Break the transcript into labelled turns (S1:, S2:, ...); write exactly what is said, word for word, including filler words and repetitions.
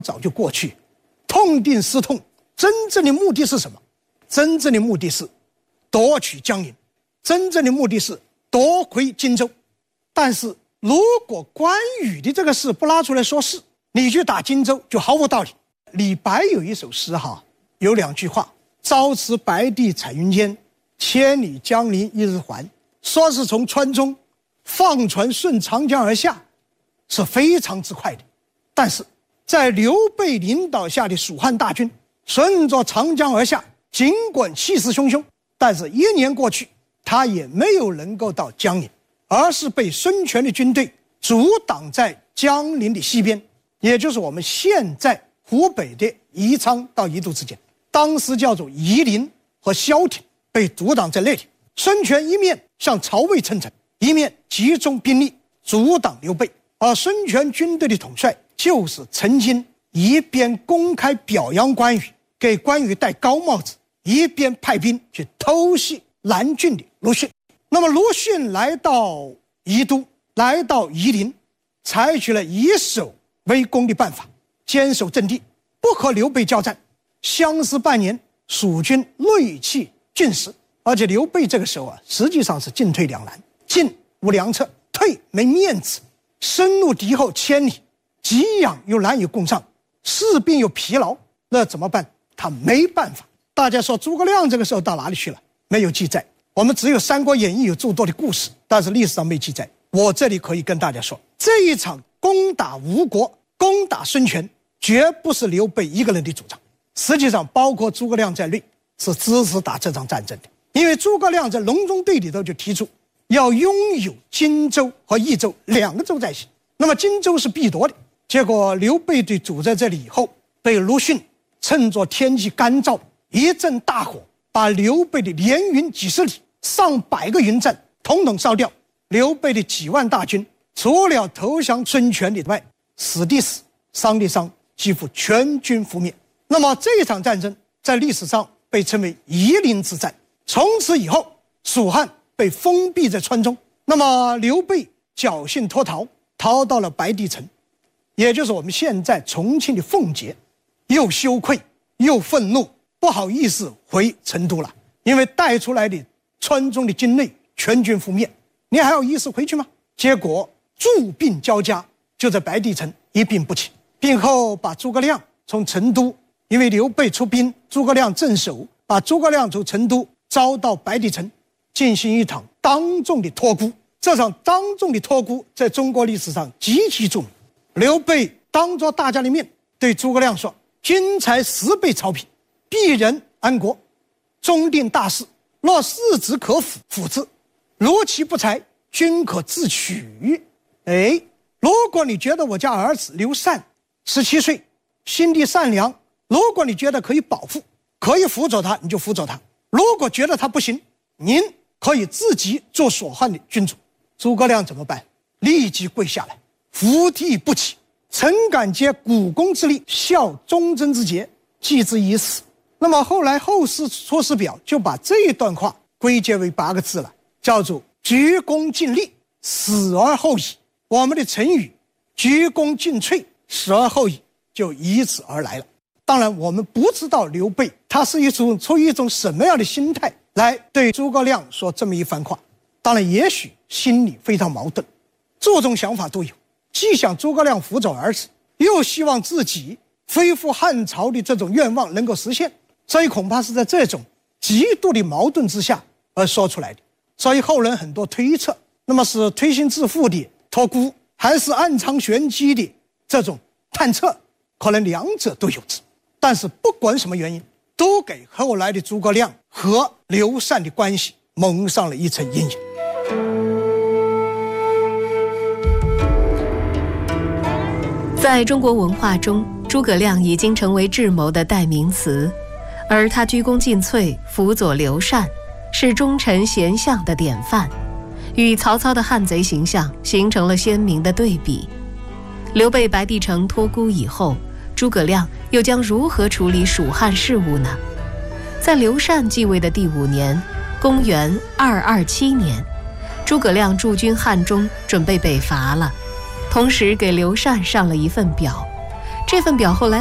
S1: 早就过去，痛定思痛，真正的目的是什么？真正的目的是夺取江陵，真正的目的是夺回荆州。但是如果关羽的这个事不拉出来说事，你去打荆州就毫无道理。李白有一首诗哈，有两句话：朝辞白帝彩云间，千里江陵一日还。说是从川中放船顺长江而下，是非常之快的。但是在刘备领导下的蜀汉大军顺着长江而下，尽管气势汹汹，但是一年过去，他也没有能够到江陵，而是被孙权的军队阻挡在江陵的西边，也就是我们现在湖北的宜昌到宜都之间，当时叫做夷陵和萧亭，被阻挡在那里。孙权一面向曹魏称臣，一面集中兵力阻挡刘备。而孙权军队的统帅就是曾经一边公开表扬关羽，给关羽戴高帽子，一边派兵去偷袭南郡的卢逊。那么卢逊来到宜都，来到夷陵，采取了以守为攻的办法，坚守阵地，不和刘备交战。相思半年，蜀军锐气尽失，而且刘备这个时候啊，实际上是进退两难，进无良策，退没面子，深入敌后千里，给养又难以供上，士兵又疲劳，那怎么办？他没办法。大家说诸葛亮这个时候到哪里去了？没有记载，我们只有《三国演义》有诸多的故事，但是历史上没记载。我这里可以跟大家说，这一场攻打吴国、攻打孙权，绝不是刘备一个人的主张，实际上包括诸葛亮在内是支持打这场战争的。因为诸葛亮在隆中对里头就提出要拥有荆州和益州两个州在行，那么荆州是必夺的。结果刘备队堵在这里以后，被卢逊趁着天气干燥，一阵大火，把刘备的连云几十里、上百个营寨统统烧掉。刘备的几万大军，除了投降孙权以外，死的死，伤的伤，几乎全军覆灭。那么这场战争在历史上被称为夷陵之战。从此以后，蜀汉被封闭在川中。那么刘备侥幸脱逃，逃到了白帝城，也就是我们现在重庆的奉节，又羞愧又愤怒，不好意思回成都了，因为带出来的川中的军队全军覆灭，你还有意思回去吗？结果诸病交加，就在白帝城一病不起。病后把诸葛亮从成都，因为刘备出兵，诸葛亮镇守，把诸葛亮从成都招到白帝城，进行一场当众的托孤。这场当众的托孤在中国历史上极其著名。刘备当着大家的面对诸葛亮说：君才十倍曹丕，必人安国，终定大事，若事之可辅，辅之；如其不才，君可自取。哎，如果你觉得我家儿子刘禅十七岁，心地善良，如果你觉得可以保护，可以辅佐他，你就辅佐他；如果觉得他不行，您可以自己做蜀汉的君主。诸葛亮怎么办？立即跪下来，伏地不起，诚感竭股肱之力，效忠贞之节，继之以死。那么后来后世《出师表》就把这一段话归结为八个字了，叫做鞠躬尽瘁，死而后已。我们的成语鞠躬尽瘁，死而后已就以此而来了。当然我们不知道刘备他是一种出于一种什么样的心态来对诸葛亮说这么一番话，当然也许心里非常矛盾，诸种想法都有，既想诸葛亮辅佐儿子，又希望自己恢复汉朝的这种愿望能够实现，所以恐怕是在这种极度的矛盾之下而说出来的。所以后人很多推测，那么是推心置腹的托孤，还是暗藏玄机的这种探测，可能两者都有之。但是不管什么原因，都给后来的诸葛亮和刘禅的关系蒙上了一层阴影。
S2: 在中国文化中，诸葛亮已经成为智谋的代名词，而他鞠躬尽瘁，辅佐刘禅，是忠臣贤相的典范，与曹操的汉贼形象形成了鲜明的对比。刘备白帝城托孤以后，诸葛亮又将如何处理蜀汉事务呢？在刘禅继位的第五年，公元二二七年，诸葛亮驻军汉中，准备北伐了，同时给刘禅上了一份表， 这份表后来